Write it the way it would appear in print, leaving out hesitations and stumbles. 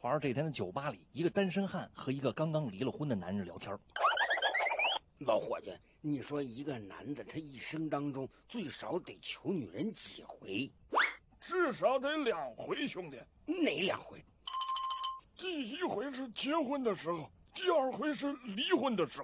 话说这天的酒吧里，一个单身汉和一个刚刚离了婚的男人聊天。 老伙计，你说一个男的他一生当中最少得求女人几回？ 至少得2回，兄弟。 哪2回？ 第1回是结婚的时候，第2回是离婚的时候。